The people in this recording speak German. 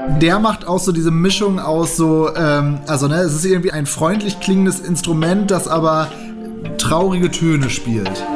Der macht auch so diese Mischung aus so, es ist irgendwie ein freundlich klingendes Instrument, das aber traurige Töne spielt.